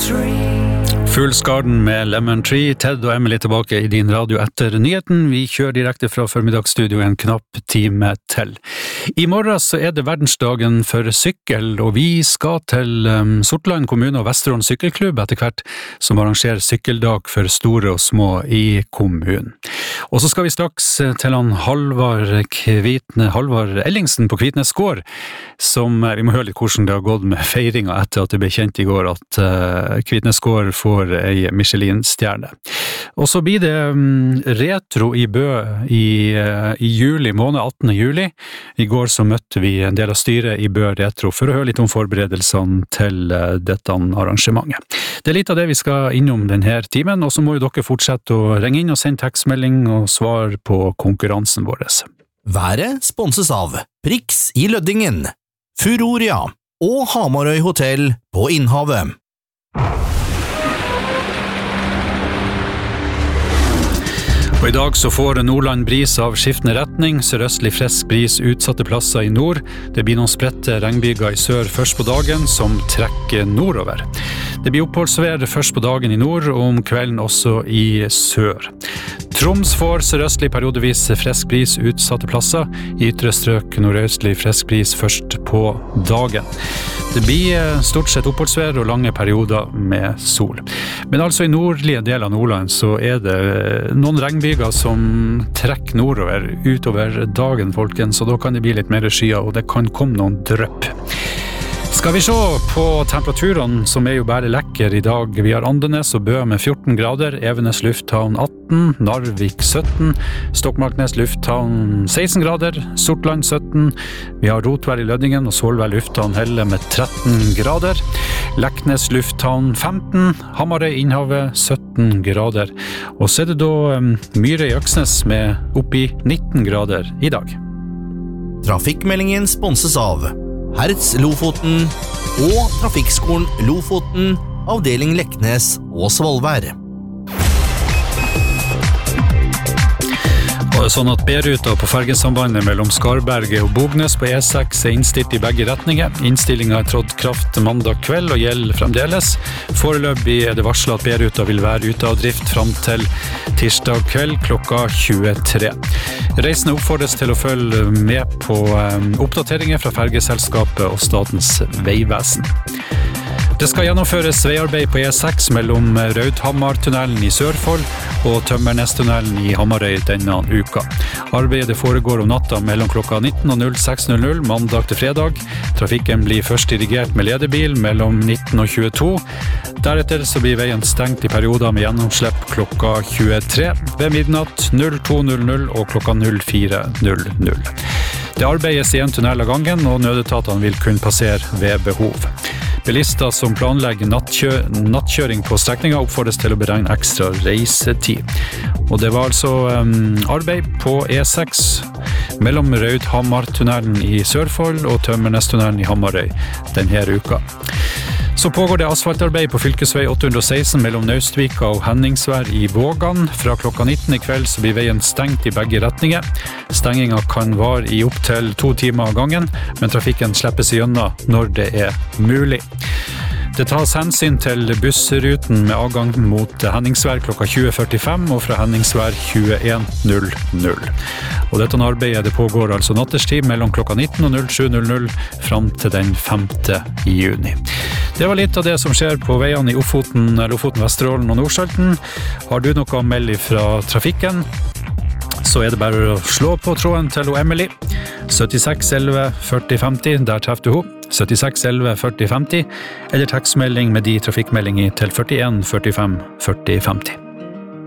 Fools Garden med Lemon Tree, Ted og Emily tilbake i din radio etter nyheten. Vi kjører direkte fra formiddagsstudio en knapp time til. I morgen så det verdensdagen for sykkel, og vi skal til Sortland kommune og Vesterålen sykkelklubb etter hvert, som arrangerer sykkeldag for store og små i kommunen. Og så skal vi straks til han Halvard Ellingsen på Kvitnes gård, som vi må høre litt hvordan det har gått med feiringen etter at det ble kjent i går at Kvitnes gård får ei Michelin-stjerne. Og så blir det retro i Bø i juli måned, 18. juli. I går så møtte vi en del av styret i Bø Retro for å høre litt om forberedelsene til dette arrangementet. Det litt av det vi skal innom denne timen, og så må jo dere fortsette å ringe inn og sende tekstmelding og svar på konkurransen vår. Været sponses av Prix i Løddingen, Furoria og Hamarøy Hotel på Innhavet. Og i dag så får Nordland bris av skiftende retning, sørøstlig frisk bris utsatte plasser i nord. Det blir noen spredte regnbyger i sør først på dagen som trekker nordover. Det blir oppholdsvær først på dagen i nord og om kvelden også i sør. Troms får sørøstlig periodevis frisk bris utsatte plasser, i ytre strøk nordøstlig frisk bris først på dagen. Det blir stort sett oppholdsvær og lange perioder med sol. Men altså i nordlige del av Nordland så det noen regnbyger som trekker nordover utover dagen, folkens, så da kan det bli litt mer skyer, og det kan komme noen drypp. Skal vi se på temperaturene, som jo bare lekker i dag. Vi har Andenes og Bø med 14 grader, Evenes lufthavn 18, Narvik 17, Stokmarknes lufthavn 16 grader, Sortland 17, vi har Rotvær i Løddingen og Svolvær lufthavn Helle med 13 grader, Leknes lufthavn 15, Hamarøy Innhavet 17 grader, og så det da Myre i Øksnes med oppi 19 grader i dag. Trafikkmeldingen sponses av Hertz Lofoten og Trafikkskolen Lofoten, avdeling Leknes og Svolvær. Og det sånn at B-ruta på fergesambandet mellom Skarberget og Bognes på E6 innstilt i begge retninger. Innstillingen trådt kraft mandag kveld og gjelder fremdeles. Foreløpig det varslet at B-ruta vil være ute av drift frem til tirsdag kveld klokka 23. Reisende oppfordres til å følge med på oppdateringer fra fergeselskapet og Statens vegvesen. Det skal gjennomføres veiarbeid på E6 mellom Raudhammartunnelen i Sørfold og Tømmernestunnelen i Hamarøy denne uka. Arbeidet foregår om natta mellom klokka 19 og 06:00 mandag til fredag. Trafikken blir først dirigert med ledebil mellom 19 og 22. Deretter så blir veien stengt i perioder med gjennomslipp klokka 23, ved midnatt 02:00 og klokka 04:00. Det arbeides i en tunnel av gangen, og nødetatene vil kunne passere ved behov. Bilister som planlegger nattkjøring på strekninger oppfordres til å beregne ekstra reisetid. Og det var altså arbeid på E6 mellom Raudhammartunnelen i Sørfold og Tømmernestunnelen i Hamarøy denne uka. Så pågår det asfaltarbeid på fylkesvei 816 mellom Naustvika og Henningsvær i Vågan. Fra klokka 19 i kveld så blir veien stengt i begge retninger. Stengingen kan vare i opp til 2 timer av gangen, men trafikken slippes igjennom når det mulig. Det tas hensyn til bussruten med avgang mot Henningsvær klokka 20:45 og fra Henningsvær 21:00. Og dette arbeidet det pågår altså natterstid mellom klokka 19 og 07:00 frem til den 5. juni. Det var litt av det som skjer på veiene i Lofoten, Vesterålen og Nordsalten. Har du noe å melde fra trafikken, så det bare å slå på tråden til Emily. 76 11 40 50, der treffer du henne. 76 11 40 50, eller tekstmelding med de trafikkmeldinger til 41 45 40 50.